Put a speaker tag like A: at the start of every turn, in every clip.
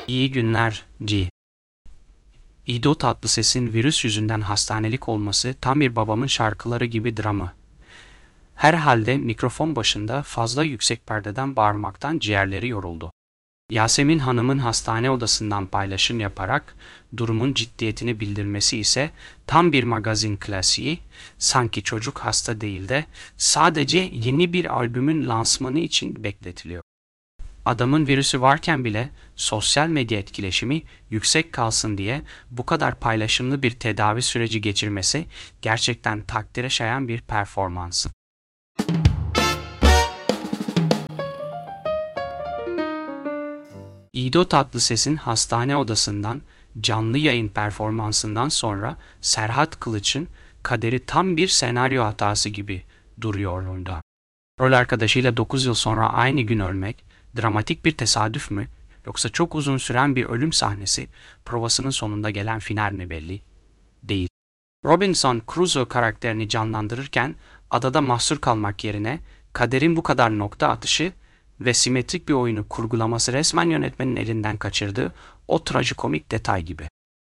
A: İyi günler G. İdo Tatlıses'in virüs yüzünden hastanelik olması tam bir babamın şarkıları gibi dramı. Herhalde mikrofon başında fazla yüksek perdeden bağırmaktan ciğerleri yoruldu. Yasemin Hanım'ın hastane odasından paylaşım yaparak durumun ciddiyetini bildirmesi ise tam bir magazin klasiği, sanki çocuk hasta değil de sadece yeni bir albümün lansmanı için bekletiliyor. Adamın virüsü varken bile sosyal medya etkileşimi yüksek kalsın diye bu kadar paylaşımlı bir tedavi süreci geçirmesi gerçekten takdire şayan bir performans. İdo Tatlıses'in hastane odasından canlı yayın performansından sonra Serhat Kılıç'ın kaderi tam bir senaryo hatası gibi duruyor orada. Rol arkadaşıyla 9 yıl sonra aynı gün ölmek dramatik bir tesadüf mü yoksa çok uzun süren bir ölüm sahnesi provasının sonunda gelen final mi belli değil. Robinson Crusoe karakterini canlandırırken adada mahsur kalmak yerine kaderin bu kadar nokta atışı ve simetrik bir oyunu kurgulaması resmen yönetmenin elinden kaçırdığı o trajikomik detay gibi.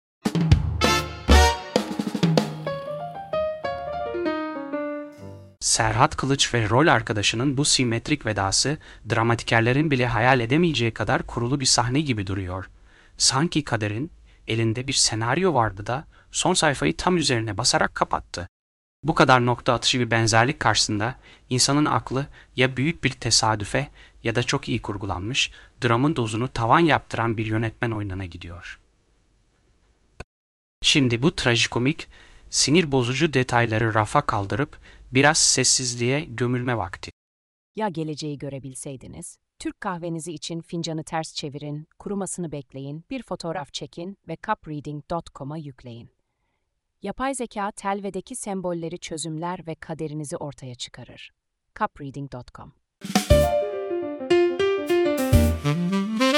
A: Serhat Kılıç ve rol arkadaşının bu simetrik vedası dramatikerlerin bile hayal edemeyeceği kadar kurulu bir sahne gibi duruyor. Sanki kaderin elinde bir senaryo vardı da son sayfayı tam üzerine basarak kapattı. Bu kadar nokta atışı bir benzerlik karşısında insanın aklı ya büyük bir tesadüfe ya da çok iyi kurgulanmış, dramın dozunu tavan yaptıran bir yönetmen oyununa gidiyor. Şimdi bu trajikomik, sinir bozucu detayları rafa kaldırıp biraz sessizliğe gömülme vakti.
B: Ya geleceği görebilseydiniz? Türk kahvenizi için fincanı ters çevirin, kurumasını bekleyin, bir fotoğraf çekin ve cupreading.com'a yükleyin. Yapay zeka telvedeki sembolleri çözümler ve kaderinizi ortaya çıkarır. cupreading.com